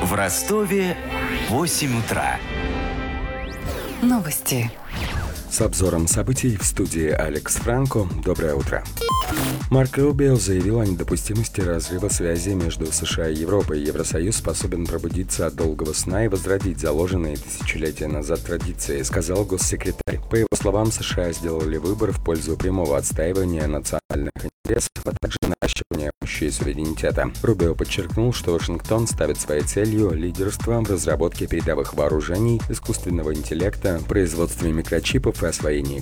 В Ростове 8 утра. Новости. С обзором событий в студии Алекс Франко. Доброе утро. Марко Рубио заявил о недопустимости разрыва связи между США и Европой. Евросоюз способен пробудиться от долгого сна и возродить заложенные тысячелетия назад традиции, сказал госсекретарь. По его словам, США сделали выбор в пользу прямого отстаивания национальных интересов, а также наращивания мощи и суверенитета. Рубио подчеркнул, что Вашингтон ставит своей целью лидерство в разработке передовых вооружений, искусственного интеллекта, производстве микрочипов и освоении